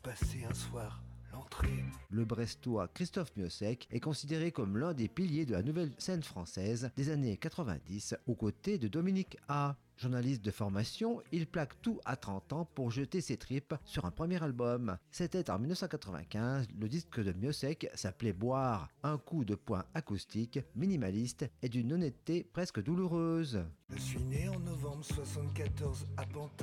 passer un soir l'entrée. Le Brestois Christophe Miossec est considéré comme l'un des piliers de la nouvelle scène française des années 90, aux côtés de Dominique A. Journaliste de formation, il plaque tout à 30 ans pour jeter ses tripes sur un premier album. C'était en 1995, le disque de Miossec s'appelait Boire, un coup de poing acoustique, minimaliste et d'une honnêteté presque douloureuse. Je suis né en novembre 74 à Pantin.